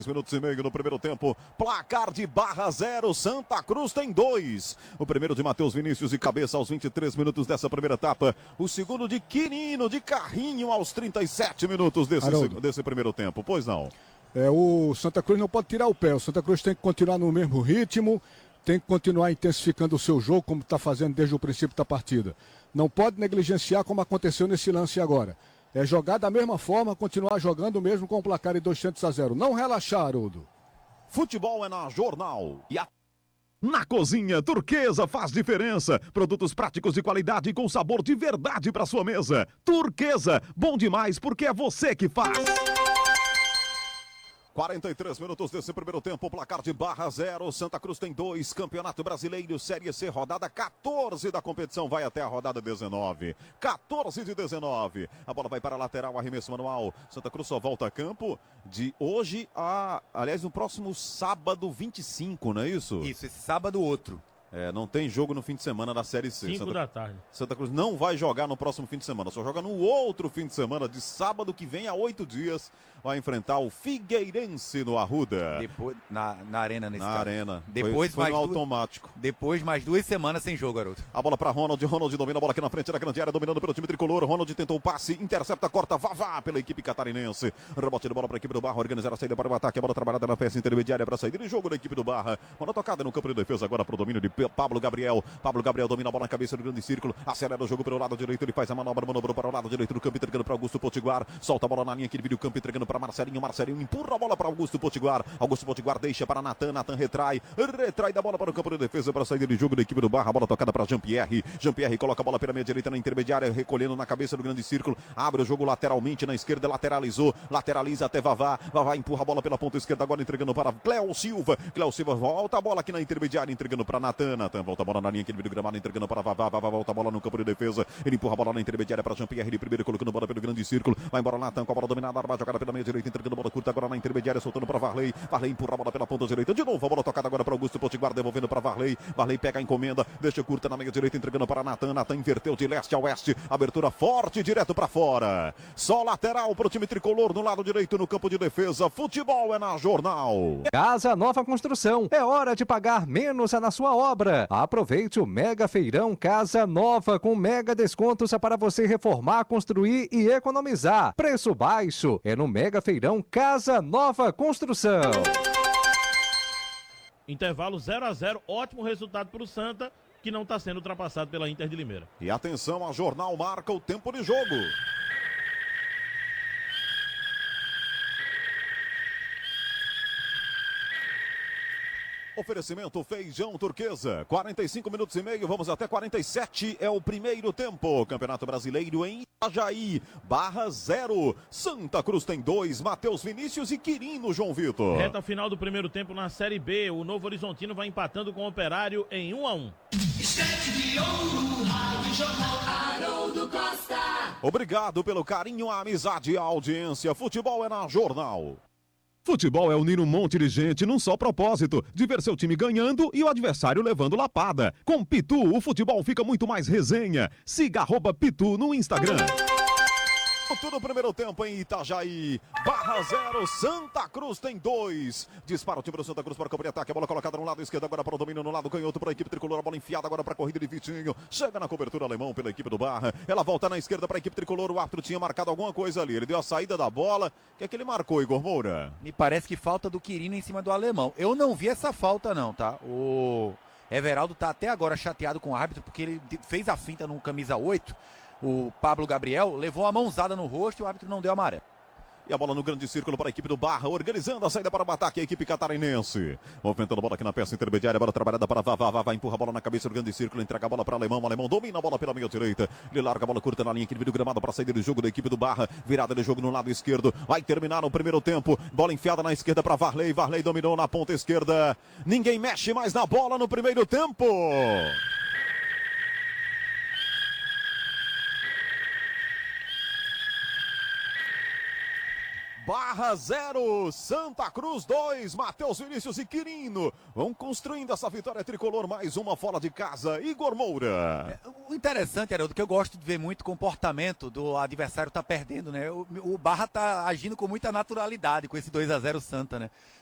Minutos e meio no primeiro tempo, placar de Barra 0, Santa Cruz tem 2. O primeiro de Matheus Vinícius de cabeça aos 23 minutos dessa primeira etapa. O segundo de Quirino de carrinho aos 37 minutos desse primeiro tempo. Pois não? O Santa Cruz não pode tirar o pé. O Santa Cruz tem que continuar no mesmo ritmo, tem que continuar intensificando o seu jogo, como está fazendo desde o princípio da partida. Não pode negligenciar como aconteceu nesse lance agora. É jogar da mesma forma, continuar jogando mesmo com o placar de 200-0. Não relaxar, Haroldo. Futebol é na Jornal. Na cozinha, Turquesa faz diferença. Produtos práticos de qualidade com sabor de verdade para sua mesa. Turquesa, bom demais porque é você que faz. 43 minutos desse primeiro tempo, placar de Barra 0, Santa Cruz tem 2, Campeonato Brasileiro, Série C, rodada 14 da competição, vai até a rodada 19, 14 de 19, a bola vai para a lateral, arremesso manual, Santa Cruz só volta a campo de hoje aliás, no próximo sábado 25, não é isso? Isso, esse sábado outro. Não tem jogo no fim de semana da Série C. 5 da tarde. Santa Cruz não vai jogar no próximo fim de semana, só joga no outro fim de semana, de sábado que vem a 8 dias, vai enfrentar o Figueirense no Arruda. Depois, na arena nesse caso. Na arena. Depois foi no automático. Depois mais 2 semanas sem jogo, garoto. A bola para Ronald domina a bola aqui na frente da grande área, dominando pelo time tricolor. Ronald tentou o passe, intercepta, corta, vá pela equipe catarinense. Rebote de bola para a equipe do Barra, organizar a saída para o ataque, a bola trabalhada na peça intermediária para a saída de jogo da equipe do Barra. Bola tocada no campo de defesa agora para o domínio de Pablo Gabriel. Pablo Gabriel domina a bola na cabeça do grande círculo, acelera o jogo pelo lado direito, ele faz a manobrou para o lado direito do campo, entregando para Augusto Potiguar, solta a bola na linha que divide o campo, entregando para Marcelinho empurra a bola para Augusto Potiguar deixa para Natan retrai da bola para o campo de defesa para a saída de jogo da equipe do Barra, a bola tocada para Jean-Pierre coloca a bola pela meia direita na intermediária, recolhendo na cabeça do grande círculo, abre o jogo lateralmente na esquerda, lateraliza até Vavá empurra a bola pela ponta esquerda, agora entregando para Cléo Silva volta a bola aqui na intermediária, entregando para Natan volta a bola na linha que divide o gramado, entregando para Vavá volta a bola no campo de defesa, ele empurra a bola na intermediária para Jean-Pierre de primeiro, colocando a bola pelo grande círculo, vai embora Natan com a bola dominada, arma jogada pela meia direita, entregando a bola curta agora na intermediária, soltando para Varley empurra a bola pela ponta direita, de novo a bola tocada agora para Augusto Potiguar, devolvendo para Varley pega a encomenda, deixa curta na meia direita, entregando para Natan inverteu de leste a oeste, abertura forte, direto para fora, só lateral para o time tricolor no lado direito no campo de defesa, futebol é na Jornal. Casa Nova Construção, é hora de pagar menos na sua obra. Aproveite o Mega Feirão Casa Nova com mega descontos para você reformar, construir e economizar. Preço baixo é no Mega Feirão Casa Nova Construção. Intervalo 0-0, ótimo resultado para o Santa, que não está sendo ultrapassado pela Inter de Limeira. E atenção, a Jornal marca o tempo de jogo. Oferecimento Feijão Turquesa, 45 minutos e meio, vamos até 47, é o primeiro tempo. Campeonato Brasileiro em Itajaí, Barra 0, Santa Cruz tem 2, Matheus Vinícius e Quirino, João Vitor. Reta final do primeiro tempo na Série B, o Novo Horizontino vai empatando com o Operário em 1-1. Obrigado pelo carinho, a amizade e a audiência. Futebol é na Jornal. Futebol é unir um monte de gente num só propósito, de ver seu time ganhando e o adversário levando lapada. Com Pitu, o futebol fica muito mais resenha. Siga @Pitu no Instagram. Tudo primeiro tempo em Itajaí, Barra 0, Santa Cruz tem 2. Dispara o time do Santa Cruz para o campo de ataque, a bola colocada no lado esquerdo, agora para o domínio no lado canhoto para a equipe tricolor, a bola enfiada agora para a corrida de Vitinho, chega na cobertura alemão pela equipe do Barra, ela volta na esquerda para a equipe tricolor, o árbitro tinha marcado alguma coisa ali, ele deu a saída da bola, o que é que ele marcou, Igor Moura? Me parece que falta do Quirino em cima do alemão, eu não vi essa falta não, tá? O Everaldo tá até agora chateado com o árbitro, porque ele fez a finta no camisa 8, o Pablo Gabriel levou a mãozada no rosto e o árbitro não deu amarelo. E a bola no grande círculo para a equipe do Barra, organizando a saída para o ataque, a equipe catarinense. Movimentando a bola aqui na peça intermediária, a bola trabalhada para Vavá, empurra a bola na cabeça do grande círculo, entrega a bola para o Alemão domina a bola pela meia direita. Ele larga a bola curta na linha, que divide o gramado para a saída do jogo da equipe do Barra. Virada de jogo no lado esquerdo, vai terminar o primeiro tempo. Bola enfiada na esquerda para Varley dominou na ponta esquerda. Ninguém mexe mais na bola no primeiro tempo. Barra 0, Santa Cruz 2, Matheus Vinícius e Quirino vão construindo essa vitória tricolor, mais uma fora de casa. Igor Moura. O interessante, Haroldo, que eu gosto de ver muito o comportamento do adversário tá perdendo, né? O Barra tá agindo com muita naturalidade com esse 2-0 Santa, né?